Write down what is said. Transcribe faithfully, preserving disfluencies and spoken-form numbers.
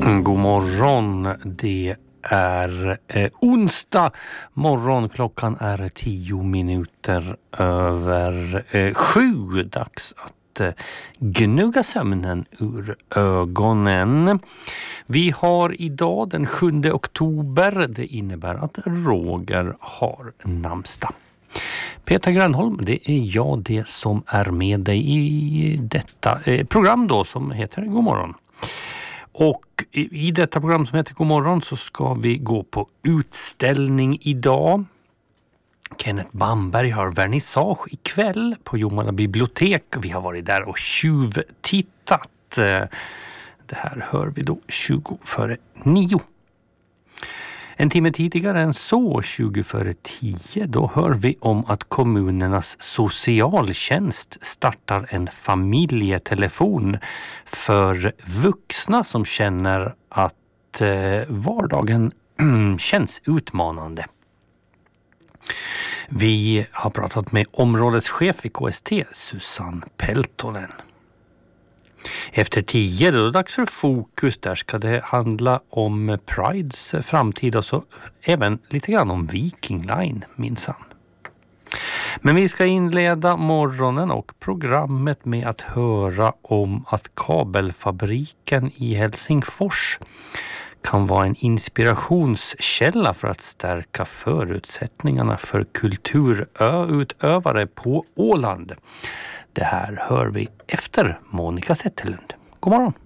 God morgon, det är eh, onsdag morgon, klockan är tio minuter över eh, sju, dags att eh, gnugga sömnen ur ögonen. Vi har idag den sjunde oktober, det innebär att Roger har namnsdag. Peter Grönholm, det är jag det som är med dig i detta eh, program då som heter God morgon. Och i detta program som heter God morgon så ska vi gå på utställning idag. Kenneth Bamberg har vernissage ikväll på Jomala bibliotek. Vi har varit där och tjuvtittat. Det här hör vi då tjugo före nio. En timme tidigare än så, tjugo före tio, då hör vi om att kommunernas socialtjänst startar en familjetelefon för vuxna som känner att eh, vardagen känns utmanande. Vi har pratat med områdeschef i K S T, Susanne Peltonen. Efter tio då är det dags för fokus. Där ska det handla om Prides framtid och så även lite grann om Viking Line minsann. Men vi ska inleda morgonen och programmet med att höra om att kabelfabriken i Helsingfors kan vara en inspirationskälla för att stärka förutsättningarna för kulturutövare på Åland. Det här hör vi efter Monica Zetterlund. God morgon!